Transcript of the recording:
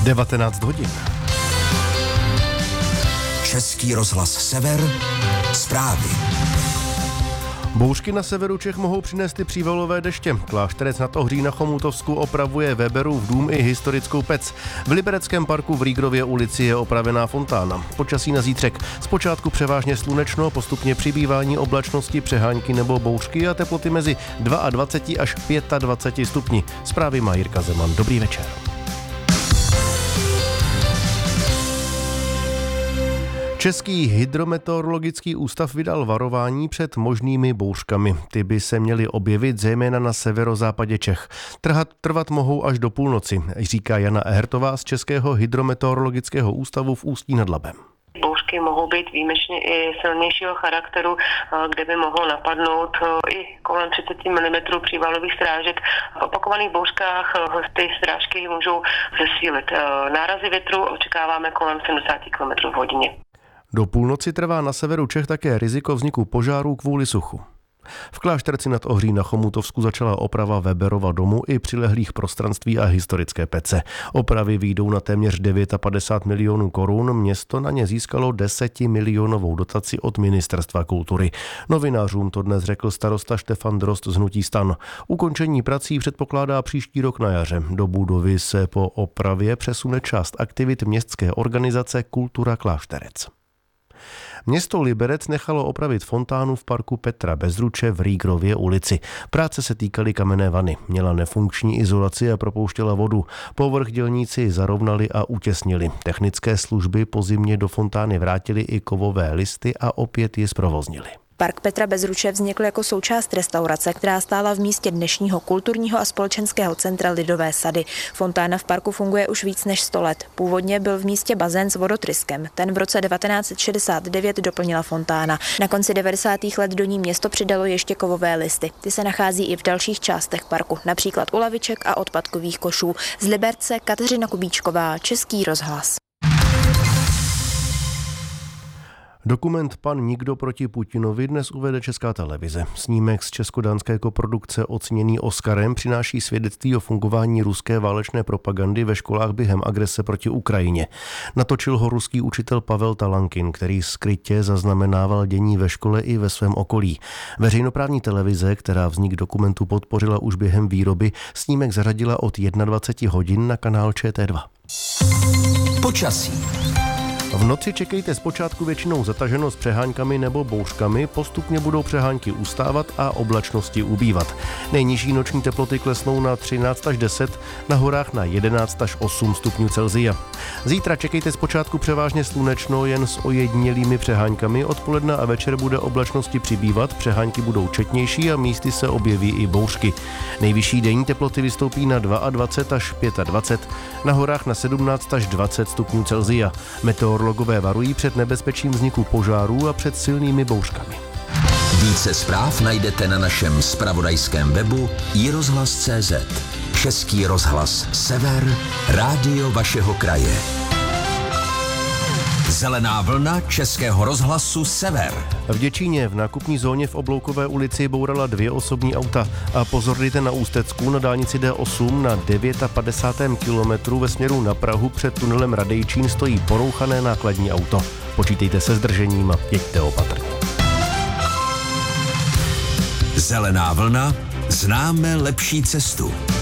19 hodin. Český rozhlas Sever, zprávy. Bouřky na severu Čech mohou přinést i přívalové deště. Klášterec nad Ohří na Chomutovsku opravuje Weberův dům i historickou pec. V Libereckém parku v Rýgrově ulici je opravená fontána. Počasí na zítřek. Zpočátku převážně slunečno, postupně přibývání oblačnosti, přehánky nebo bouřky a teploty mezi 22 až 25 stupni. Zprávy má Jirka Zeman. Dobrý večer. Český hydrometeorologický ústav vydal varování před možnými bouřkami. Ty by se měly objevit zejména na severozápadě Čech. Trvat mohou až do půlnoci, říká Jana Ehertová z Českého hydrometeorologického ústavu v Ústí nad Labem. Bouřky mohou být výjimečně i silnějšího charakteru, kde by mohlo napadnout i kolem 30 mm přívalových srážek. V opakovaných bouřkách ty srážky můžou zesílit. Nárazy větru očekáváme kolem 70 km v hodině. Do půlnoci trvá na severu Čech také riziko vzniku požárů kvůli suchu. V Klášterci nad Ohří na Chomutovsku začala oprava Weberova domu i přilehlých prostranství a historické pece. Opravy vyjdou na téměř 59 milionů korun, město na ně získalo 10 milionovou dotaci od Ministerstva kultury. Novinářům to dnes řekl starosta Štefan Drozd z hnutí STAN. Ukončení prací předpokládá příští rok na jaře. Do budovy se po opravě přesune část aktivit městské organizace Kultura Klášterec. Město Liberec nechalo opravit fontánu v parku Petra Bezruče v Rýgrově ulici. Práce se týkaly kamenné vany. Měla nefunkční izolaci a propouštěla vodu. Povrch dělníci zarovnali a utěsnili. Technické služby po zimě do fontány vrátily i kovové listy a opět ji zprovoznili. Park Petra Bezruče vznikl jako součást restaurace, která stála v místě dnešního kulturního a společenského centra Lidové sady. Fontána v parku funguje už víc než 100 let. Původně byl v místě bazén s vodotryskem. Ten v roce 1969 doplnila fontána. Na konci 90. let do ní město přidalo ještě kovové listy. Ty se nachází i v dalších částech parku, například u laviček a odpadkových košů. Z Liberce Kateřina Kubíčková, Český rozhlas. Dokument Pan nikdo proti Putinovi dnes uvede Česká televize. Snímek z česko-dánské koprodukce oceněný Oscarem přináší svědectví o fungování ruské válečné propagandy ve školách během agrese proti Ukrajině. Natočil ho ruský učitel Pavel Talankin, který skrytě zaznamenával dění ve škole i ve svém okolí. Veřejnoprávní televize, která vznik dokumentu podpořila už během výroby, snímek zařadila od 21 hodin na kanál ČT2. Počasí. V noci čekejte zpočátku většinou zataženo s přeháňkami nebo bouřkami, postupně budou přehánky ustávat a oblačnosti ubývat. Nejnižší noční teploty klesnou na 13 až 10, na horách na 11 až 8 stupňů Celsia. Zítra čekejte zpočátku převážně slunečno, jen s ojedinělými přeháňkami, odpoledne a večer bude oblačnosti přibývat, přehánky budou četnější a místy se objeví i bouřky. Nejvyšší denní teploty vystoupí na 22 až 25, na horách na 17 až 20 stupňů Celsia. Meteorologové varují před nebezpečím vzniku požárů a před silnými bouřkami. Více zpráv najdete na našem zpravodajském webu iRozhlas.cz. Český rozhlas Sever, rádio vašeho kraje. Zelená vlna Českého rozhlasu Sever. V Děčíně v nákupní zóně v Obloukové ulici bourala 2 osobní auta. A pozor, dejte na Ústecku na dálnici D8 na 59. kilometru ve směru na Prahu před tunelem Radejčín stojí porouchané nákladní auto. Počítejte se zdržením a jeďte opatrně. Zelená vlna, známe lepší cestu.